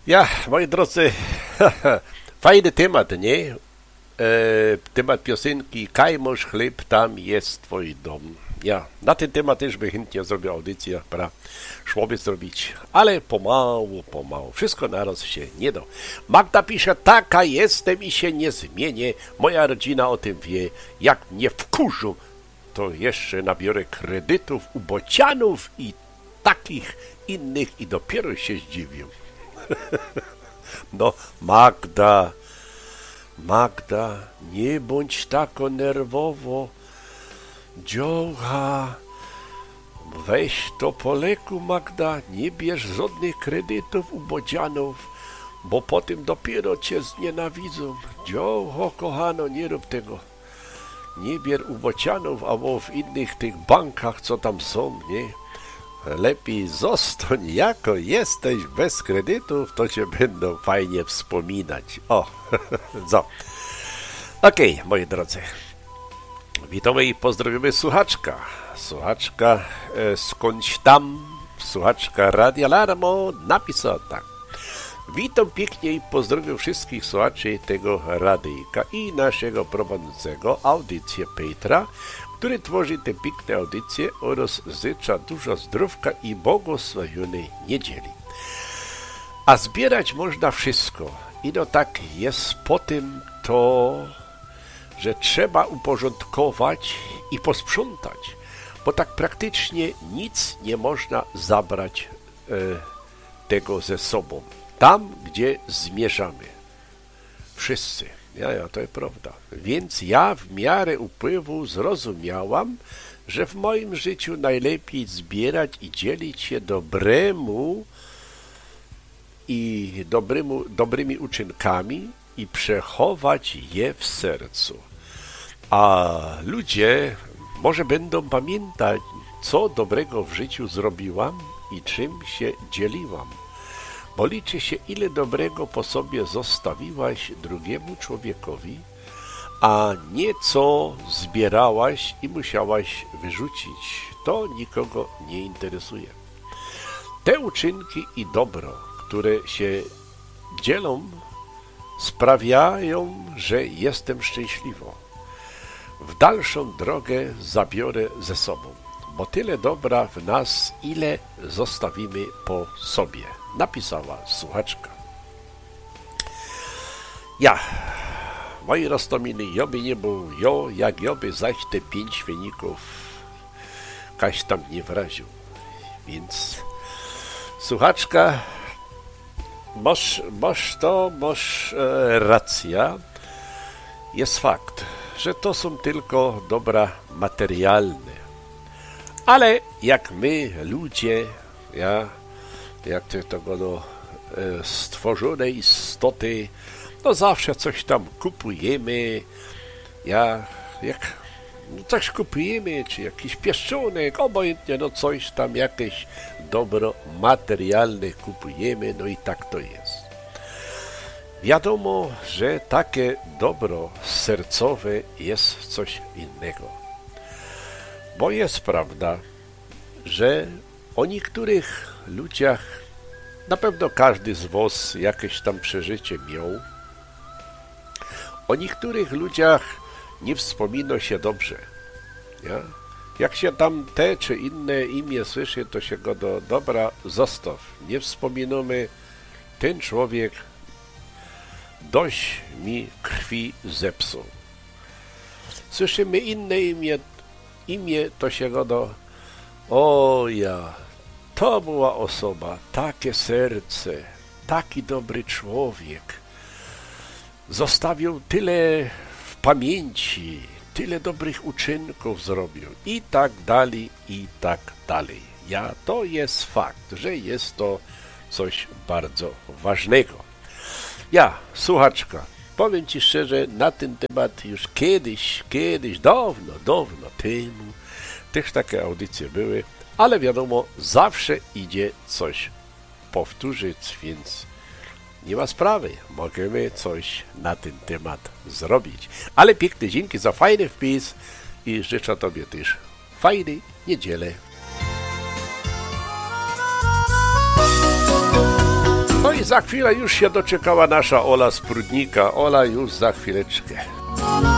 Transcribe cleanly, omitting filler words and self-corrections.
Ja, moi drodzy, fajny temat, nie? Temat piosenki Kaj masz chleb, tam jest twój dom. Ja, na ten temat też by chętnie zrobił audycję, pra szłoby zrobić, ale pomału. Wszystko naraz się nie da. Magda pisze, taka jestem i się nie zmienię. Moja rodzina o tym wie. Jak mnie wkurzą, to jeszcze nabiorę kredytów u bocianów i takich innych i dopiero się zdziwię. No, Magda, nie bądź tako nerwowo. Dziołcha, weź to po leku, Magda, nie bierz żadnych kredytów u bocianów, bo potem dopiero cię znienawidzą. Dziołcho, kochano, nie rób tego. Nie bier u bocianów albo w innych tych bankach, co tam są, nie? Lepiej zostań jako jesteś bez kredytów, to cię będą fajnie wspominać. O, co? Okej, moi drodzy. Witamy i pozdrowimy słuchaczka. Słuchaczka skądś tam, słuchaczka Radia Larmo napisała tak. Witam pięknie i pozdrawiam wszystkich słuchaczy tego radyjka i naszego prowadzącego audycję Petra, który tworzy te piękne audycje oraz życzę dużo zdrówka i błogosławionej niedzieli. A zbierać można wszystko. I no tak jest po tym to, że trzeba uporządkować i posprzątać, bo tak praktycznie nic nie można zabrać tego ze sobą. Tam, gdzie zmierzamy. Wszyscy. Ja, to jest prawda. Więc ja w miarę upływu zrozumiałam, że w moim życiu najlepiej zbierać i dzielić się dobrymi uczynkami i przechować je w sercu. A ludzie może będą pamiętać, co dobrego w życiu zrobiłam i czym się dzieliłam. Bo liczy się, ile dobrego po sobie zostawiłaś drugiemu człowiekowi, a nie co zbierałaś i musiałaś wyrzucić. To nikogo nie interesuje. Te uczynki i dobro, które się dzielą, sprawiają, że jestem szczęśliwa. W dalszą drogę zabiorę ze sobą, bo tyle dobra w nas, ile zostawimy po sobie. Napisała słuchaczka. Ja, moi roztominy, joby nie był jak joby zaś te 5 świników kaś tam nie wraził. Więc słuchaczka, masz racja. Jest fakt, że to są tylko dobra materialne. Ale jak my, ludzie, jak tego stworzone istoty, no zawsze coś tam kupujemy, jak coś kupujemy, czy jakiś pieszczonek, obojętnie, no coś tam, jakieś dobro materialne kupujemy, no i tak to jest. Wiadomo, że takie dobro sercowe jest coś innego. Bo jest prawda, że o niektórych ludziach, na pewno każdy z was jakieś tam przeżycie miał, o niektórych ludziach nie wspomina się dobrze. Ja? Jak się tam te czy inne imię słyszy, to się go do dobra zostaw. Nie wspominamy, ten człowiek dość mi krwi zepsuł. Słyszymy inne imię to się go do to była osoba, takie serce, taki dobry człowiek. Zostawił tyle w pamięci, tyle dobrych uczynków zrobił i tak dalej, i tak dalej. To jest fakt, że jest to coś bardzo ważnego. Słuchaczka, powiem ci szczerze, na ten temat już kiedyś, dawno temu, też takie audycje były, ale wiadomo, zawsze idzie coś powtórzyć, więc nie ma sprawy, możemy coś na ten temat zrobić. Ale piękne dzięki za fajny wpis i życzę tobie też fajnej niedzieli. i za chwilę już się doczekała nasza Ola z Prudnika. Ola już za chwileczkę.